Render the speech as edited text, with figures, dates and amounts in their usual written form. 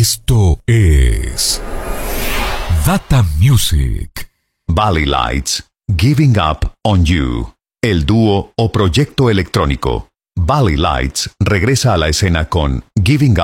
Esto es Data Music. Valley Lights, Giving Up on You. El dúo o proyecto electrónico Valley Lights regresa a la escena con Giving